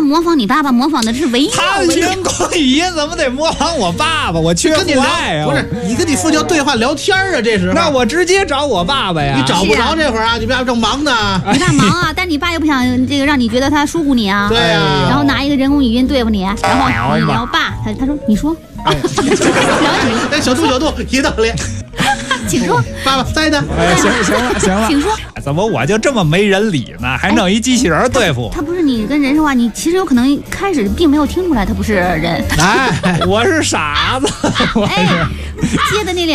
模仿你爸爸，模仿的是唯一。 他人工语音怎么得模仿我爸爸？我缺父爱啊！ 不是，你跟你父亲对话聊天啊，这是。 那我直接找我爸爸呀。 你找不着这会儿啊，你爸正忙呢。 你爸忙啊，但你爸又不想这个让你觉得他疏忽你啊。 对呀。 然后拿一个人工语音对付你，然后你聊爸，他说你说。聊你。 哎，小度一道理。 请说， 爸爸在呢。 哎，行了， 请说。 怎么我就这么没人理呢？还弄一机器人对付？ 他不是你跟人说话，你其实有可能开始并没有听出来他不是人。 哎，我是傻子。 哎，接的那